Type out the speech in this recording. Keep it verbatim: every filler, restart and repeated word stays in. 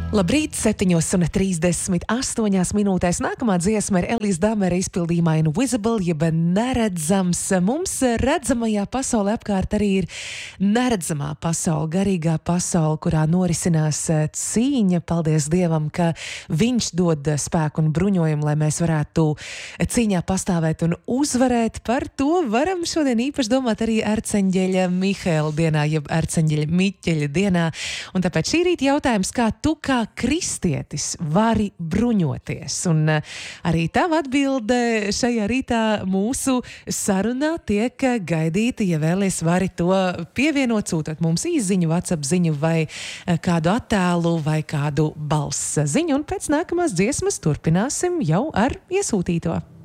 Labrīt, septiņos un trīsdesmit astoņās minūtēs. Nākamā dziesma ir Elijas Damera izpildījumā Invisible, jeb neredzams. Mums redzamajā pasaulē apkārt arī ir neredzamā pasaule, garīgā pasaule, kurā norisinās cīņa. Paldies Dievam, ka Viņš dod spēku un bruņojumu, lai mēs varētu cīņā pastāvēt un uzvarēt. Par to varam šodien īpaši domāt arī Arceņģeļa Mihaela dienā, jeb Arceņģeļa Miķeļa dienā. Un tāpēc šī rīta jautājums, kā tu kā kristietis vari bruņoties? Un arī tava atbilde šajā rītā mūsu sarunā tiek gaidīta. Ja vēlies, vari to pievienot, sūtot mums īsziņu, WhatsApp ziņu vai kādu attēlu vai kādu balss ziņu. Un pēc nākamās dziesmas turpināsim jau ar iesūtīto.